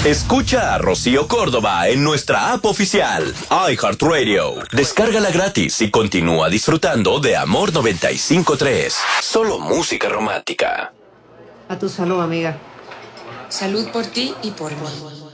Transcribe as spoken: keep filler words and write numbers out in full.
Escucha a Rocío Córdoba en nuestra app oficial, iHeartRadio. Descárgala gratis y continúa disfrutando de Amor noventa y cinco punto tres. Solo música romántica. A tu salud, amiga. Salud por ti y por mí.